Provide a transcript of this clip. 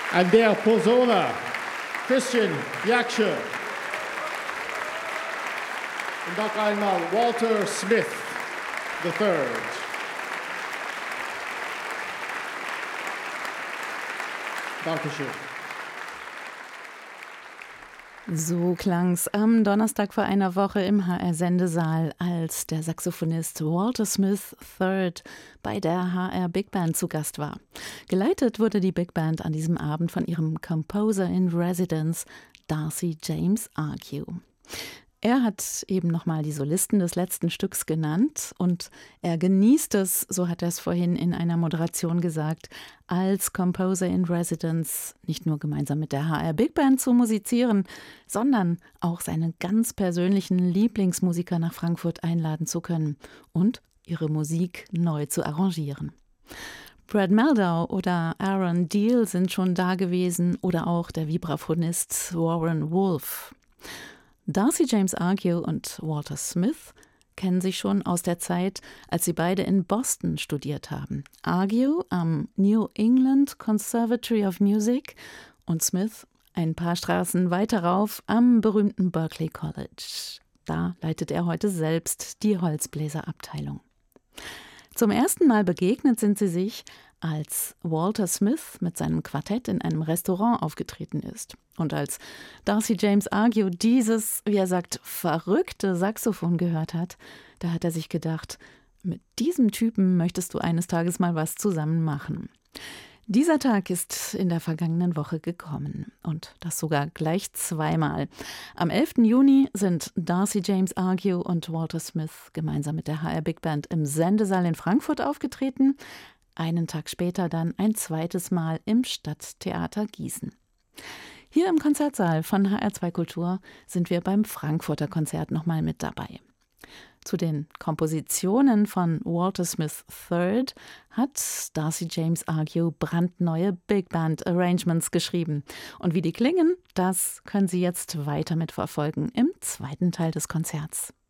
And der Posaune, Christian Yaksche. Und noch einmal Walter Smith III. Dankeschön. So klang's am Donnerstag vor einer Woche im HR-Sendesaal, als der Saxophonist Walter Smith III bei der HR Big Band zu Gast war. Geleitet wurde die Big Band an diesem Abend von ihrem Composer in Residence, Darcy James Argue. Er hat eben nochmal die Solisten des letzten Stücks genannt und er genießt es, so hat er es vorhin in einer Moderation gesagt, als Composer in Residence nicht nur gemeinsam mit der HR Big Band zu musizieren, sondern auch seine ganz persönlichen Lieblingsmusiker nach Frankfurt einladen zu können und ihre Musik neu zu arrangieren. Brad Mehldau oder Aaron Deal sind schon da gewesen oder auch der Vibraphonist Warren Wolf. Darcy James Argue und Walter Smith kennen sich schon aus der Zeit, als sie beide in Boston studiert haben. Argue am New England Conservatory of Music und Smith ein paar Straßen weiter rauf am berühmten Berklee College. Da leitet er heute selbst die Holzbläserabteilung. Zum ersten Mal begegnet sind sie sich, als Walter Smith mit seinem Quartett in einem Restaurant aufgetreten ist. Und als Darcy James Argue dieses, wie er sagt, verrückte Saxophon gehört hat, da hat er sich gedacht, mit diesem Typen möchtest du eines Tages mal was zusammen machen. Dieser Tag ist in der vergangenen Woche gekommen und das sogar gleich zweimal. Am 11. Juni sind Darcy James Argue und Walter Smith gemeinsam mit der HR Big Band im Sendesaal in Frankfurt aufgetreten. Einen Tag später dann ein zweites Mal im Stadttheater Gießen. Hier im Konzertsaal von HR2 Kultur sind wir beim Frankfurter Konzert nochmal mit dabei. Zu den Kompositionen von Walter Smith III hat Darcy James Argue brandneue Big Band Arrangements geschrieben. Und wie die klingen, das können Sie jetzt weiter mitverfolgen im zweiten Teil des Konzerts.